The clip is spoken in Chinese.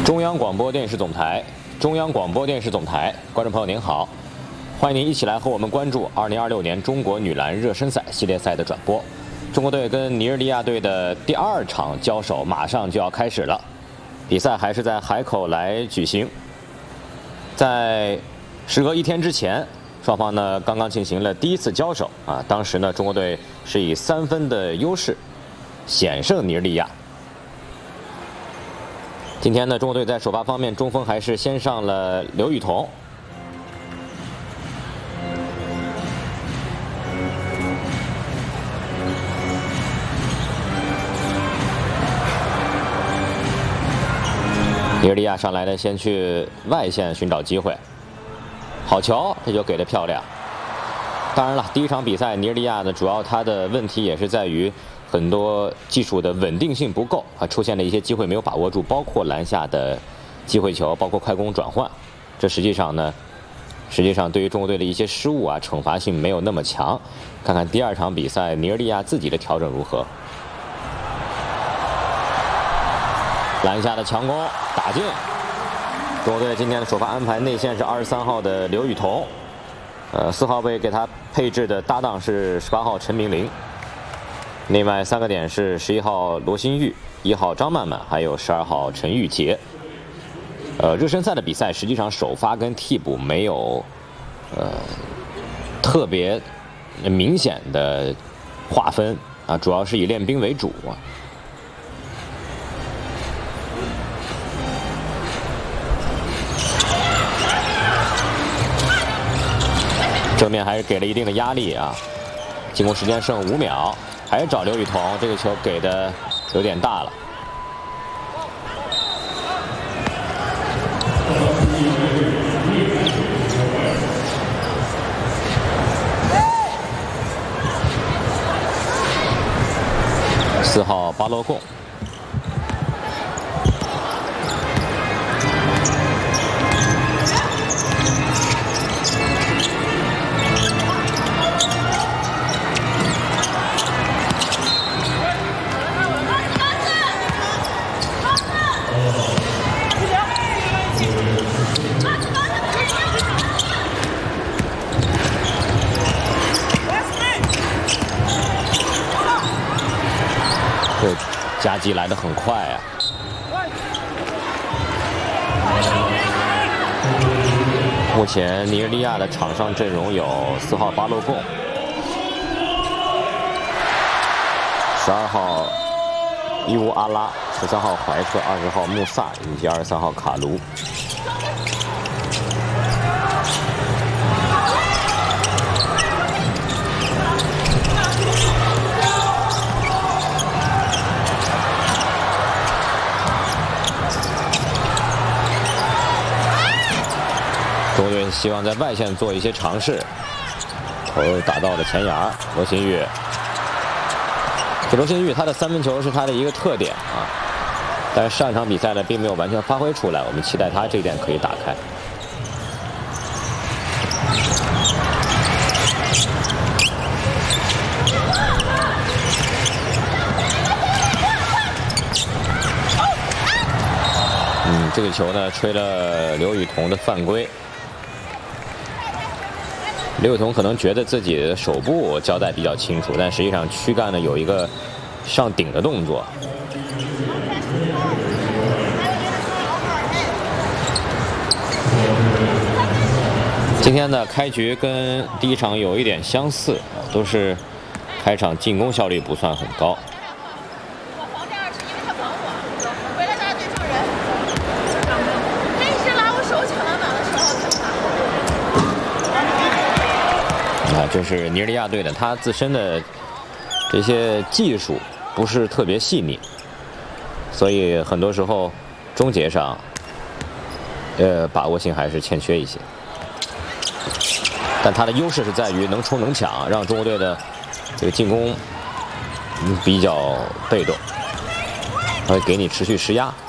中央广播电视总台，中央广播电视总台，观众朋友您好，欢迎您一起来和我们关注2026年中国女篮热身赛系列赛的转播。中国队跟尼日利亚队的第2场交手马上就要开始了，比赛还是在海口来举行。在时隔1天之前，双方呢刚刚进行了第1次交手啊，当时呢中国队是以3分的优势险胜尼日利亚。今天呢，中国队在首发方面，中锋还是先上了刘禹彤。尼日利亚上来呢，先去外线寻找机会，好球，这就给得漂亮。当然了，第1场比赛，尼日利亚呢，主要他的问题也是在于很多技术的稳定性不够啊，出现了一些机会没有把握住，包括篮下的机会球，包括快攻转换。这实际上对于中国队的一些失误啊，惩罚性没有那么强。看看第2场比赛尼日利亚自己的调整如何。篮下的强攻打进。中国队今天的首发安排内线是23号的刘禹彤，4号位给他配置的搭档是18号陈明琳。另外3个点是11号罗新玉、1号张曼曼，还有12号陈玉洁。热身赛的比赛实际上首发跟替补没有特别明显的划分啊，主要是以练兵为主啊。正面还是给了一定的压力啊，进攻时间剩5秒。还是找刘禹彤，这个球给的有点大了。4号巴洛贡。夹击来得很快啊！目前尼日利亚的场上阵容有4号巴洛贡、12号伊乌阿拉、13号怀特、20号穆萨以及23号卡卢。中国队希望在外线做一些尝试，球打到了前沿，罗新玉。这罗新玉他的3分球是他的一个特点啊，但是上一场比赛呢并没有完全发挥出来，我们期待他这一点可以打开。这个球呢吹了刘禹彤的犯规。刘禹彤可能觉得自己的手部交代比较清楚，但实际上躯干呢有一个上顶的动作。今天的开局跟第1场有一点相似，都是开场进攻效率不算很高。这是尼日利亚队的，他自身的这些技术不是特别细腻，所以很多时候终结上，把握性还是欠缺一些。但他的优势是在于能冲能抢，让中国队的这个进攻比较被动，他会给你持续施压。